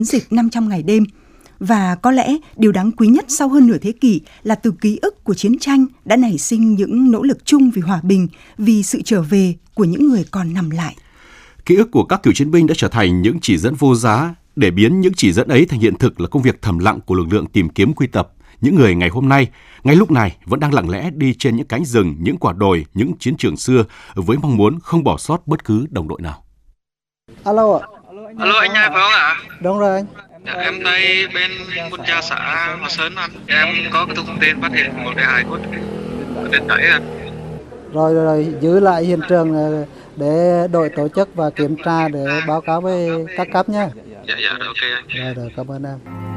dịch 500 ngày đêm. Và có lẽ điều đáng quý nhất sau hơn nửa thế kỷ là từ ký ức của chiến tranh đã nảy sinh những nỗ lực chung vì hòa bình, vì sự trở về của những người còn nằm lại. Ký ức của các cựu chiến binh đã trở thành những chỉ dẫn vô giá. Để biến những chỉ dẫn ấy thành hiện thực là công việc thầm lặng của lực lượng tìm kiếm quy tập. Những người ngày hôm nay, ngay lúc này vẫn đang lặng lẽ đi trên những cánh rừng, những quả đồi, những chiến trường xưa với mong muốn không bỏ sót bất cứ đồng đội nào. Alo ạ. Alo, anh Nhai phải không ạ? Đúng rồi anh. Em đây bên Quân Cha xã Hòa Sơn anh. Em có cái thông tin phát hiện một cái hài cốt đến đấy anh. Rồi giữ lại hiện trường để đội tổ chức và kiểm tra để báo cáo với các cấp nhé. Dạ, ok anh. Rồi, cảm ơn em.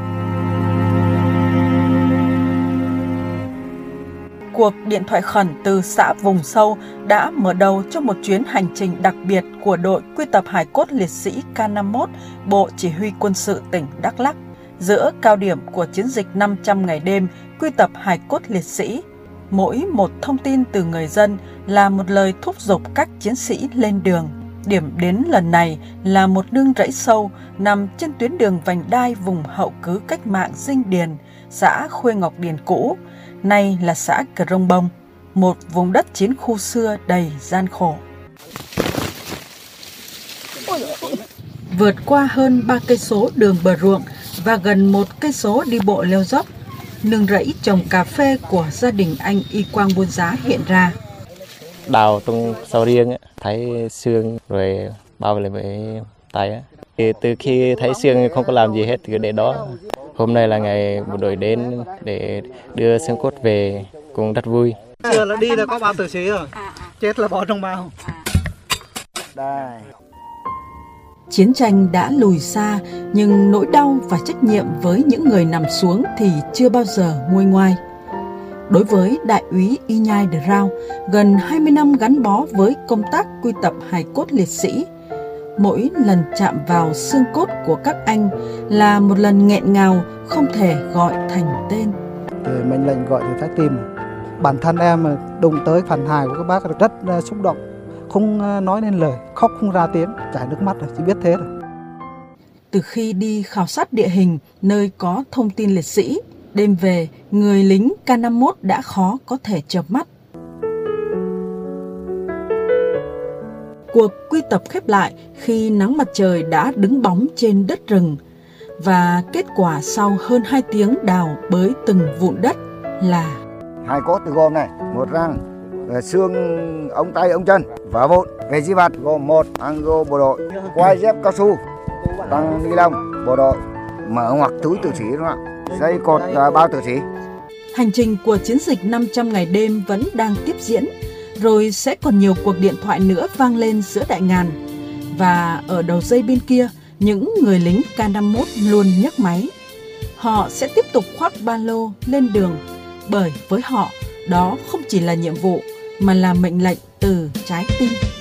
Cuộc điện thoại khẩn từ xã vùng sâu đã mở đầu cho một chuyến hành trình đặc biệt của đội quy tập hài cốt liệt sĩ K51, Bộ Chỉ huy Quân sự tỉnh Đắk Lắk. Giữa cao điểm của chiến dịch 500 ngày đêm quy tập hài cốt liệt sĩ, mỗi một thông tin từ người dân là một lời thúc giục các chiến sĩ lên đường. Điểm đến lần này là một nương rẫy sâu nằm trên tuyến đường vành đai vùng hậu cứ cách mạng Dinh Điền, xã Khuê Ngọc Điền cũ, nay là xã Crong Bông, một vùng đất chiến khu xưa đầy gian khổ. Vượt qua hơn 3 cây số đường bờ ruộng và gần 1 cây số đi bộ leo dốc, nương rẫy trồng cà phê của gia đình anh Y Quang Buôn Giá hiện ra. Đào trong sầu riêng thấy xương rồi bao lại với tay. Từ khi thấy xương không có làm gì hết thì để đó. Hôm nay là ngày bộ đội đến để đưa xương cốt về, cũng rất vui. Chưa là đi là có bao tử sĩ rồi, chết là bỏ trong bao. Đây. Chiến tranh đã lùi xa, nhưng nỗi đau và trách nhiệm với những người nằm xuống thì chưa bao giờ nguôi ngoai. Đối với đại úy Y Nhai Đờ Rao, gần 20 năm gắn bó với công tác quy tập hài cốt liệt sĩ, mỗi lần chạm vào xương cốt của các anh là một lần nghẹn ngào không thể gọi thành tên. Mệnh lệnh gọi từ trái tim. Bản thân em đụng tới phần hài của các bác rất xúc động, không nói nên lời, khóc không ra tiếng, chảy nước mắt rồi, chỉ biết thế rồi. Từ khi đi khảo sát địa hình nơi có thông tin liệt sĩ, đêm về người lính K51 đã khó có thể chợp mắt. Cuộc quy tập khép lại khi nắng mặt trời đã đứng bóng trên đất rừng, và kết quả sau hơn 2 tiếng đào bới từng vụn đất là hài cốt từ gồm này, một răng, xương ống tay ống chân và vụn. Về di vật gồm 1 ango bộ đội, quai dép cao su, băng ni lông bộ đội, mở ngoặc túi tử sĩ đúng không ạ, dây cột bao tử sĩ. Hành trình của chiến dịch 500 ngày đêm vẫn đang tiếp diễn, rồi sẽ còn nhiều cuộc điện thoại nữa vang lên giữa đại ngàn. Và ở đầu dây bên kia, những người lính K51 luôn nhấc máy. Họ sẽ tiếp tục khoác ba lô lên đường, bởi với họ, đó không chỉ là nhiệm vụ mà là mệnh lệnh từ trái tim.